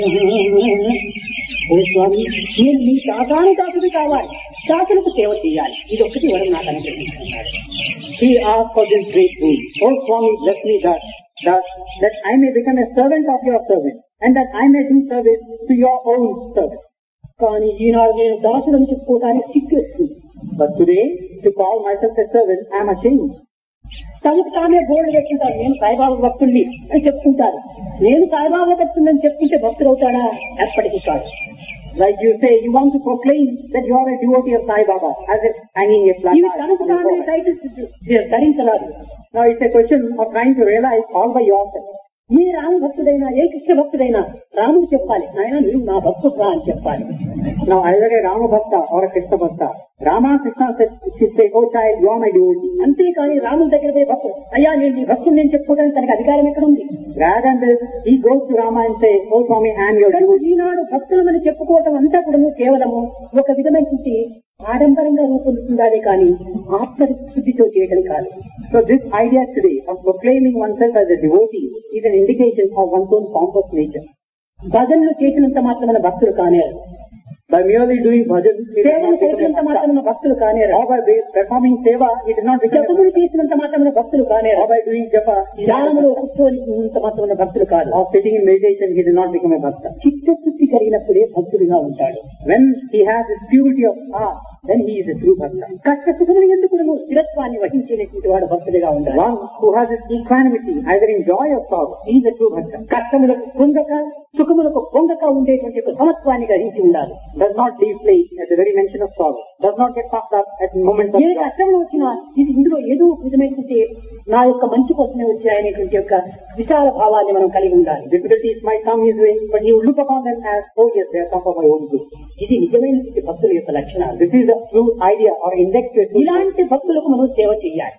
ఓ స్వామి, నేను మీ శాతాను దాసుడు కావాలి, శాసనకు సేవ చేయాలి, ఇది ఒకటి వరం నాకు అనుగ్రహించుకున్నాడు. He asked for this great rule. Oh Swami, bless me that I may become a servant of your servant, and that I may do service to your own service. కానీ ఈనాడు నేను దాసులను చెప్పుకోవడానికి సిగ్గేస్తుంది. But today, to call myself a servant, I am ashamed. తనకు తానే board పెట్టుకుంటారు, నేను సాయిబాబా భక్తుల్ని అని చెప్పుకుంటారు. నేను సాయిబాబా భక్తులని చెప్పుకుంటే భక్తులు అవుతాడా? ఎప్పటికీ కాదు. Like you say, you want to proclaim that you are a devotee of Sai Baba, as if hanging a flag. ఇవి తనకు తానే ధరించరాదు. Now it's a question of trying to realize all by yourself. ఏ రామ భక్తుడైనా, ఏ కృష్ణ భక్తుడైనా రాముడు చెప్పాలి, నాయన మీరు నా భక్తుడు అని చెప్పాలి. Now either a Rama Bhakta or a Krishna Bhakta, Rama Krishna should say, oh child, you are my devotee. అంతేకాని రాముడి దగ్గర పోయి భక్తుడు, అయ్యా నేను నీ భక్తుడు నేను చెప్పుకోవడానికి తనకి అధికారం ఎక్కడ ఉంది? Rather than this, he goes to Rama and says, oh Swami, I am your devotee. ఈనాడు భక్తులమని చెప్పుకోవటం అంతా కూడా కేవలము ఒక విధమైన ఆడంబరంగా రూపొందుతుందానే కానీ ఆత్మశుద్ధితో చేయడం కాదు. So this idea today of proclaiming oneself as a devotee is an indication of one's own pompous nature. భజనలు చేసినంత మాత్రమైన భక్తులు కానేరు. By merely doing bhajan, సేవలు చేసినంత మాత్రమైన భక్తులు కానేరు. Or by performing seva, it is not become. జపములు చేసినంత మాత్రమైన భక్తులు కానేరు. Or by doing japa, ధ్యానములో కూర్చోనింత మాత్రమైన భక్తులు కాదు. Or sitting in meditation, he does not become a bhakta. చిత్తశుద్ధి కలిగినప్పుడే భక్తుడిగా ఉంటాడు. When he has the purity of heart, then he is a true bhakta. కష్ట సుఖములు ఎందుకు స్థిరత్వాన్ని వహించేటువంటి వాడు భక్తుడిగా ఉండాలి. One who has his equanimity, either in joy or sorrow, he is a true bhakta. కష్టములకు పొంగక సుఖములకు పొంగక ఉండేటువంటి ఒక సమత్వాన్ని గ్రహించి ఉండాలి. Does not deflate at the very mention of sorrow. Does not get puffed up at moments of A joy. కష్టములు వచ్చినా ఇది ఇందులో ఏదో విధమైనటువంటి నా యొక్క మంచి కోసమే వచ్చాయనేటువంటి యొక్క విశాల భావాన్ని మనం కలిగి ఉండాలి. Difficulties might come his way, but he will look upon them as, oh yes, they have come for my own good. ఇది నిజమైనటువంటి భక్తుల యొక్క లక్షణాలు. This is the true idea or index to it. ఇలాంటి భక్తులకు మనం సేవ చేయాలి.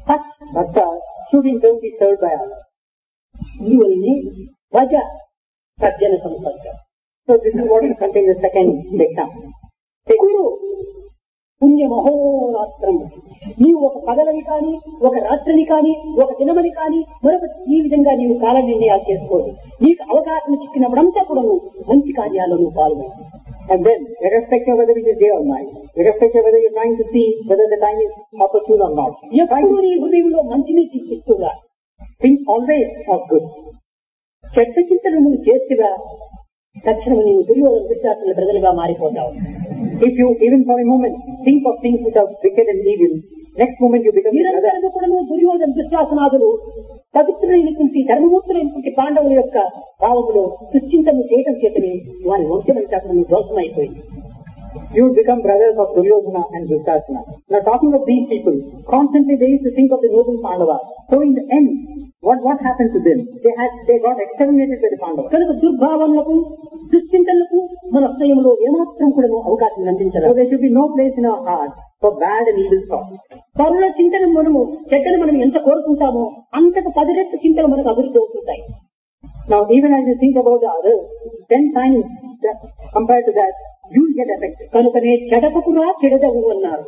Bhakta should in turn be served by others. ఇందువల్లనే భజ సజ్జన సంపర్క. So this is what will contain the second example. కురు పుణ్య మహోరాత్రం. నీవు ఒక పగలని కానీ, ఒక రాత్రిని కానీ, ఒక దినమని కానీ, మరొక ఈ విధంగా నీవు కాల నిర్ణయాలు చేసుకోదు. నీకు అవకాశం చిక్కినప్పుడంతా కూడా మంచి కార్యాల్లో నువ్వు పాల్గొను. And then, irrespective of whether it is day or night, irrespective of whether you are trying to see whether the time is opportune or not, ఎప్పుడు నీ హృదయంలో మంచిని చిత్తిస్తుగా think always of good. చెడ్డ చింతలు నువ్వు చేస్తుగా తక్షణం నీవు దుర్యోధన దుశ్శాసన ప్రజలుగా మారిపోతావు. If you, even for a moment, think of things which are wicked and evil, next moment you become another. నిరంతరం కూడా నువ్వు దుర్యోధన దుశ్శాసనాదులు పవిత్రులైనటువంటి ధర్మమూర్తులైనటువంటి పాండవుల యొక్క భావములో దుశ్చింతను చేయడం చేతని వారి వంశమంతా దోషమైపోయింది. You become brothers of Duryodhana and Dushasana. Now talking of these people, constantly they used to think of the noble Pandavas. So in the end, what happened to them? They got exterminated by the Pandavas. కనుక దుర్భావనలకు దుశ్చింతనలకు మన హృదయంలో ఏమాత్రం కూడా అవకాశం అందించారు. So there should be no place in our heart for bad and evil thoughts. పరుల చింతన మనము చెడ్డను మనం ఎంత కోరుకుంటామో అంతకు 10 రెట్లు చింతలు మనకు అభివృద్ధి అవుతుంటాయి. Now even as you think about the others, 10 times compared to that, you will get affected. కనుకనే చెడపకురా చెడదవు అన్నారు.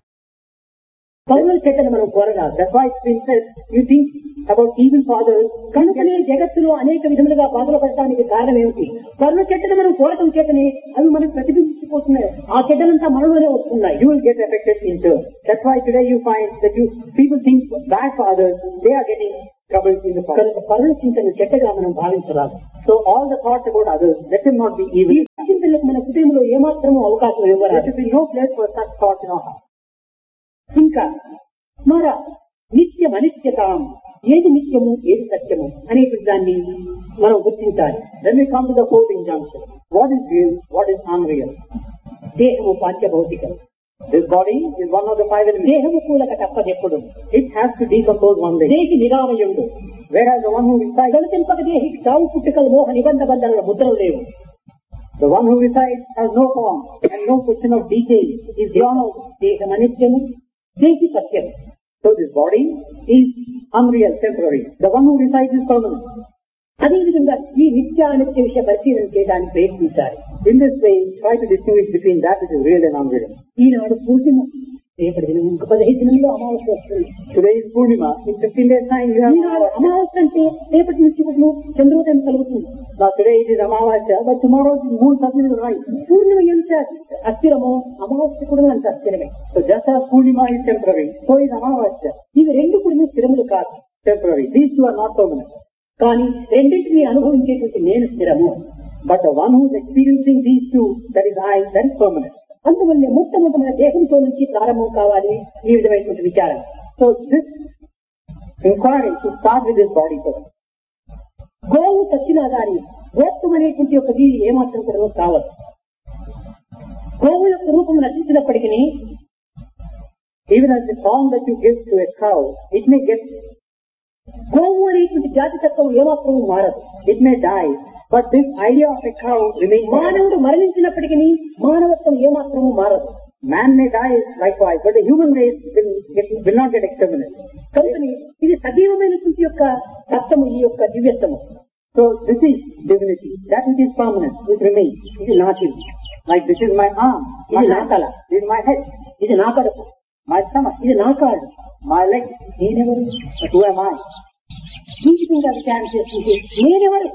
పరుల చెడ్డను మనం కోరరాదు. That's why it's been said, you think about evil for others. కనుకనే జగత్తులో అనేక విధములుగా బాధలు పడటానికి కారణం ఏమిటి? పరుల చెడ్డను మనం కోరటం చేతనే అవి మనకు ప్రతిబింబించిపోతున్నాయి. ఆ చెడ్డలంతా మనలోనే వస్తున్నాయి. You will get affected in turn. That's why today you find that people think bad for others, they are getting trouble in the past. కనుక పరుల చింతను చెడ్డగా మనం భావించరాదు. So all the thoughts about others, let them not be evil. ఈ చింతలకు మన హృదయంలో ఏమాత్రమూ అవకాశం There ఇవ్వరాదు. should be no place for such thoughts in our heart. ఇంకా మర నిత్యం అనిత్యతాం, ఏది నిత్యము ఏది సత్యము అనేటువంటి దాన్ని మనం గుర్తించాలి. Then we come to the fourth injunction. What is real? What is unreal? దేహము పాంచభౌతికం. This body is one of the 5 elements. దేహము కూలక తప్పదెప్పుడు. It has to decompose one day. దేహి నిరామయుడు. Whereas the one who resides, గణతింపక దేహికి చావు పుట్టుకలు మోహ నిబంధ బంధనల ముద్రలు లేవు. the one who resides has no form and no question of decay, is beyond all. దేహం అనిత్యము, దేహి సత్యము. So this body is unreal, temporary. The one who resides is permanent. అదేవిధంగా ఈ నిత్య అనిత్య విషయ పరిశీలన చేయడానికి ప్రయత్నించాలి. In this way, try to distinguish between that which is real and unreal. ఈనాడు పూర్ణిమ రేపటి దినం ఇంక 15 దినంలో అమావాస్య వస్తుంది. Today is Purnima. In 15 days time you have అమావాస్య అంటే రేపటి నుంచి ఇప్పుడు చంద్రోదయం కలుగుతుంది. Now today it is Amavasya, but tomorrow the moon suddenly will rise. పూర్ణిమ ఎంత అస్థిరమో అమావాస్య కూడా అంత అస్థిరమే. So just as Purnima is temporary, so is Amavasya ఇవి రెండు కూడా స్థిరములు కాదు, temporary. These two are not permanent. కానీ రెండింటినీ అనుభవించేటువంటి నేను స్థిరము. But the one who is experiencing these two, that is I, that is permanent. అందువల్ల మొట్టమొదటి మన దేహంతో నుంచి ప్రారంభం కావాలి ఈ విధమైనటువంటి విచారం. So this inquiry should start with this body first. గోవు చచ్చినా గాని గోత్వం అనేటువంటి ఒక జీవి ఏమాత్రం కూడా కావచ్చు. గోవు యొక్క రూపం నశించినప్పటికీ Even as the form that you give to a cow, it may get, గోవు అనేటువంటి జాతి తత్వం ఏమాత్రం మారదు. it may die, but this idea of a cow remains. మానవుడు మరణించినప్పటికీ మానవత్వం ఏమాత్రము మారదు. Man may die likewise, but the human race will not get exterminated. కనుకని ఇది సజీవమైనటువంటి యొక్క తత్వము, ఈ యొక్క దివ్యత్వము. So this is divinity, that which is permanent, which remains. ఇది నాటి, Like this is my arm, my ఇది నా hand, తల, this is my head, ఇది నా కడుపు, my stomach, ఇది నా కాళ్ళు, my leg. నేనెవరు? But who am I? ఈ విధంగా విచారణ చేస్తుంటే నేనెవరు,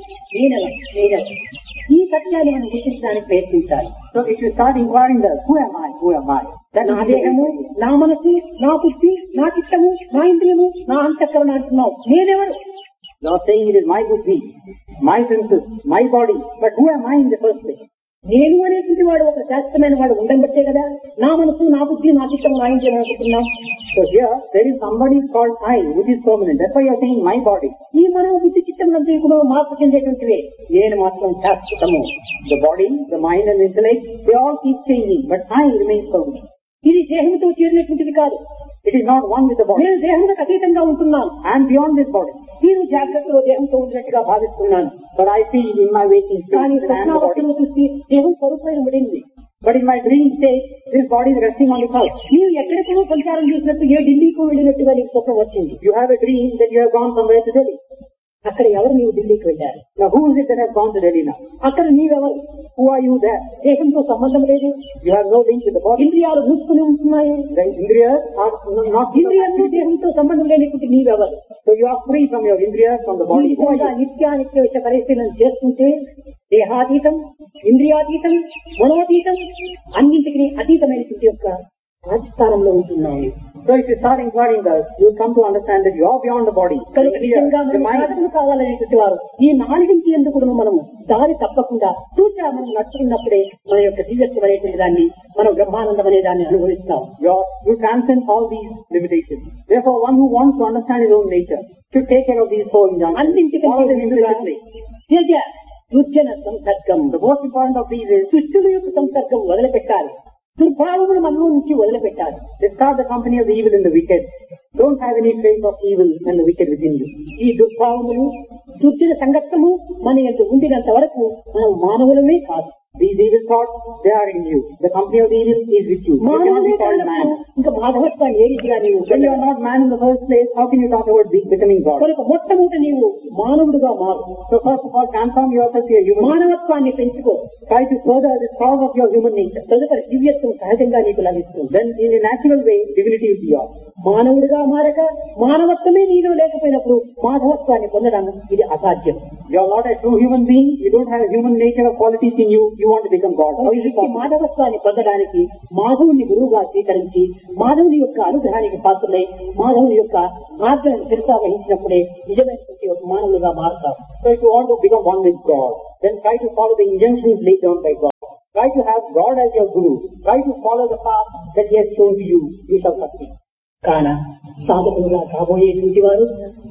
ఈ సత్యాన్ని మనం గుర్తించడానికి ప్రయత్నించాలి. So if you start inquiring that, who am I? Who am I? That నా దేహము, నా మనసు, నా బుద్ధి, నా చిత్తము, నా ఇంద్రియము, నా అంతఃకరణ అంటున్నావు. నేనెవరు? you are saying it is my buddhi, my senses, my body. But who am I in the first place? నేను అనేటువంటి వాడు ఒక శాశ్వతమైన వాడు ఉండబట్టే కదా నా మనసు, నా బుద్ధి, నా చిత్తము, నా ఇంద్రియం అనుకుంటున్నాం. So here there is somebody called I, which is permanent. That's why you are saying my body. ఈ మనో బుద్ధి చిత్తములంతా కూడా మార్పు చెందేటువంటివే. నేను మాత్రం శాశ్వతము. The body, the mind and the intellect, they all keep changing, but I remain permanent. ఇది దేహంతో చేరినటువంటిది కాదు. It is not one with the body. నేను దేహంలో అతీతంగా ఉంటున్నాను. I am beyond this body. నేను జాగ్రత్తలో దేహంతో ఉండినట్టుగా భావిస్తున్నాను. But I feel in my waking కానీ state that I am the body. స్వప్నావస్థను చూసి దేహం స్వరూపమైన పడింది. But in my dream state, this body is resting on the couch. నీవు ఎక్కడికో సంచారం చేసినట్టు ఏ ఢిల్లీకి వెళ్ళినట్టుగా నీకు స్వప్నం వచ్చింది. You have a dream that you have gone somewhere to Delhi. అక్కడ ఎవరు నీవు ఢిల్లీకి వెళ్ళారు? Now who is it that has gone to Delhi now? అక్కడ నీవెవరు? Who are you there? దేహంతో సంబంధం లేదు. You have no link with the body. ఇంద్రియాలు మూసుకుని ఉంటున్నాయి. The indriyas are not. ఇంద్రియాలు దేహంతో సంబంధం లేనిటువంటి నీవెవరు? So you are free from your indriyas, from the body. ఈ విధంగా నిత్యానిత్య విషయ పరిశీలన చేస్తుంటే దేహాతీతం, ఇంద్రియాతీతం, మనోతీతం, అన్నింటికి అతీతమైనటువంటి యొక్క రాజస్థానంలో ఉంటున్నాము. So if you start inquiring thus, you will come to understand that you are beyond the body. కనుక నిజంగా The మనం mind. సాధకులు కావాలనేటువంటి వారు ఈ నాలుగింటి ఎందుకు మనము దారి తప్పకుండా తూచా మనం నడుచుకున్నప్పుడే మన యొక్క దివ్యత్వం అనేటువంటి దాన్ని మనం బ్రహ్మానందం అనే దాన్ని అనుభవిస్తాం. You transcend all these limitations. Therefore, one who wants to understand his own nature should take care of these four injunctions. అన్నింటికంటే Follow them ముందుగా implicitly. త్యజ దుర్జన సంసర్గం. The most important of these is దుష్టుల యొక్క సంసర్గం వదిలిపెట్టాలి. దుర్భావములు మనలో నుంచి వదిలిపెట్టాలి. discard the company of the evil and the wicked. Don't have any trace of evil and the wicked within you. ఈ దుర్భావములు, దుర్జన సంగత్వము మన యొక్క ఉండినంత వరకు మనం మానవులమే కాదు. These evil thoughts, they are in you. The company of the evil is with you. You cannot మానవులే be called కాదు. man. ఇంకా మాధవత్వాన్ని ఏ రీతిగా నీవు When you are not man in the first place, how can you talk about becoming God? కనుక మొట్టమొదటి నీవు మానవుడిగా మారు. So first of all, transform yourself to a human. మానవత్వాన్ని పెంచుకో. Try to further the cause of your human nature. తదుపరి దివ్యత్వం సహజంగా నీకు లభిస్తుంది. Then in a natural way, divinity will be yours. మానవుడిగా మారక మానవత్వమే నీలో లేకపోయినప్పుడు మాధవత్వాన్ని పొందడం ఇది అసాధ్యం. You are not a true human being. You don't have a human nature or qualities in you. You want to become God. How is it ఈ possible? మాధవత్వాన్ని పొందడానికి మాధవుని గురువుగా స్వీకరించి మాధవుని యొక్క అనుగ్రహానికి పాత్రలై మాధవుని యొక్క మార్గాన్ని శిరసా వహించినప్పుడే నిజమైనటువంటి ఒక మానవులుగా మారుతారు. So if you want to become one with God, then try to follow the injunctions laid down by God. Try to have God as your guru. Try to follow the path that He has shown to you. You shall succeed. కాన సాధకులుగా కాబోయేటువంటి వారు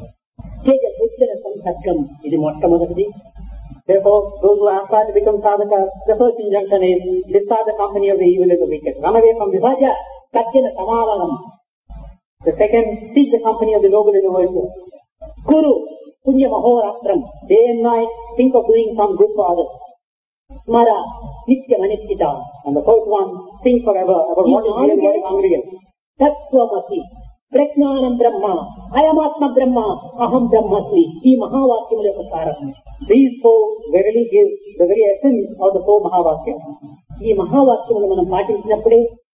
తేజ దుర్జన సంసర్గం ఇది మొట్టమొదటిది. Therefore, those who aspire to become sadhakas, the first injunction is discard the company of the evil and the wicked. Run away from this. సహజ సజ్జన సమావనం. The second, seek the company of the noble and the virtuous. కురు పుణ్య మహోరాత్రం. Day and night, think of doing some good for others. స్మర నిత్యమనిశ్చిత. And the first one, think forever about what is real and what is unreal. తత్వమసి ప్రజ్ఞానం బ్రహ్మ అయమాత్మ బ్రహ్మ అహం బ్రహ్మస్మి. ఈ మహావాక్యముల యొక్క సారం. These four verily give the very essence of the four Mahavakyas. ఈ మహావాక్యములు మనం పాటించినప్పుడే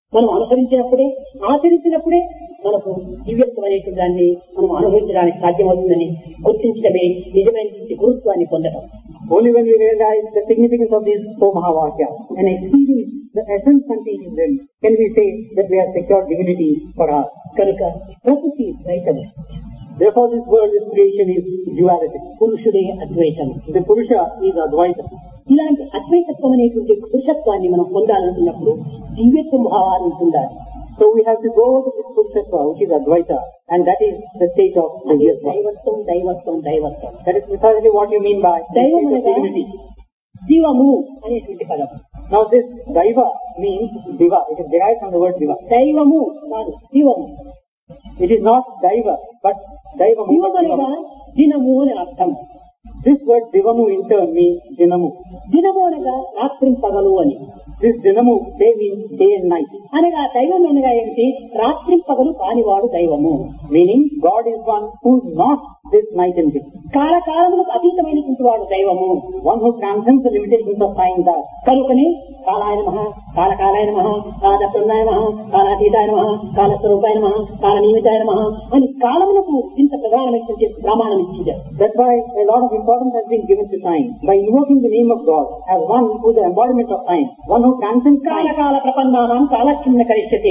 మనం అనుసరించినప్పుడే, ఆచరించినప్పుడే మనకు దివ్యత్వం అనేటువంటి దాన్ని మనం అనుభవించడానికి సాధ్యమవుతుందని గుర్తించడమే నిజమైన గురుత్వాన్ని పొందడం. Only when we realize the significance of these four Mahavakyas and experience the essence contained in them can we say that we have secured divinity for us. కనుక ప్రకృతి ద్వైతం. Therefore this world, this creation is duality. పురుషుడే Advaitam. The Purusha is Advaita. ఇలాంటి అద్వైతత్వం అనేటువంటి పురుషత్వాన్ని మనం పొందాలనుకున్నప్పుడు దివ్యత్వ భావాన్ని పొందాలి. So we have to go to this Purushatva, which is Advaita, and that is the state of divyatva. దైవత్వం దైవత్వం దైవత్వం. That is precisely what you mean by దైవం అనగా divinity. జీవము అనేటువంటి పదం. Now this Daiva means Diva. It is derived from the word Diva. దైవము కాదు, జీవము. It is not Daiva, but Daivamu. జీవం అనగా దినము అని అర్థం. This word Divamu in turn means Dinamu. దినము అనగా రాత్రి పగలు అని. This Dinamu, they mean day and night. అనగా దైవం అనగా ఏమిటి? రాత్రి పగలు కానివాడు దైవము. Meaning God is one who is not this night and day. కాలకాలములకు అతీతమైనటువంటి వాడు దైవము. One who transcends the limitations of time. That కనుకనే కాలాయ నమః, కాలకాలాయ నమః, కాలప్రదాయ నమః, కాలాతీతాయ నమః, కాలస్వరూపాయ నమః, కాలనిమితాయ నమః అని కాలములకు ఇంత ప్రధానమైనటువంటి ప్రమాణం ఇచ్చింది. That's why a lot of importance has been given to time by invoking the name of God as one who is the embodiment of time, one who transcends time. కాలకాల ప్రపన్నానాం కాలక్షిన్న కరిష్యతే.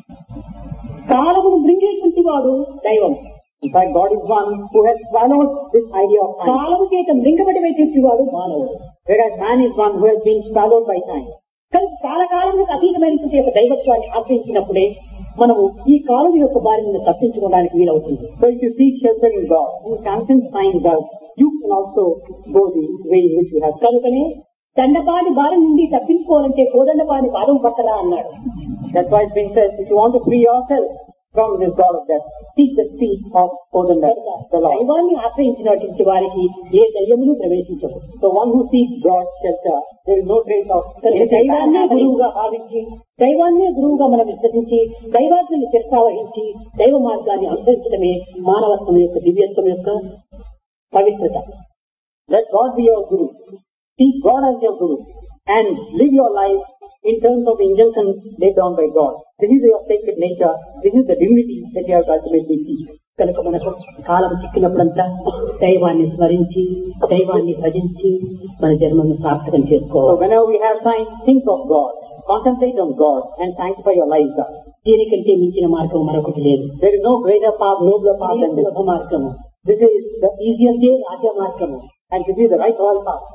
కాలమును బృంగేటువంటి వాడు దైవం. In fact, God is one who has swallowed this idea of time. కాలము చేత మృంగబడినటువంటి వాడు మానవుడు. Whereas man is one who has been swallowed by time. కానీ కాలకాలములకు అతీతమైనటువంటి యొక్క దైవత్వాన్ని ఆశ్రయించినప్పుడే మనము ఈ కాలం యొక్క బారి మీద తప్పించుకోవడానికి వీలవుతుంది. So if you seek shelter in God, who transcends time does, you can also go the way in which you have. కనుకనే దండపాని బారి నుండి తప్పించుకోవాలంటే కోదండపాని పాదం పట్టరా అన్నాడు. That's why it's been said, if you want to free yourself from this God of death, seek the feet of Kodanda, the Lord. దైవాన్ని ఆశ్రయించినటువంటి వారికి ఏ దయ్యమును ప్రవేశించదు. So one who seeks God's shelter, there is no trace of దైవాన్నే గురువుగా భావించి, దైవాన్నే గురువుగా మనం విశ్వసించి, దైవాజ్ఞని శిరసావహించి దైవ మార్గాన్ని అనుసరించడమే మానవత్వం యొక్క దివ్యత్వం యొక్క పవిత్రత. Let God be your Guru. Seek God as your Guru and live your life in terms of the injunctions laid down by God. This is your sacred nature. This is the divinity that you have to ultimately seek. కనుక మనకు కాలం చిక్కినప్పుడంతా దైవాన్ని స్మరించి, దైవాన్ని భజించి మన జన్మను సార్థకం So చేసుకోవాలి. whenever we have time, think of God, contemplate on God and sanctify your life. దీనికంటే మించిన మార్గం మరొకటి లేదు. There is no greater path, nobler path than this. సులభ మార్గము. This is the easiest way, రాజ్య మార్గము. and this is the right royal path.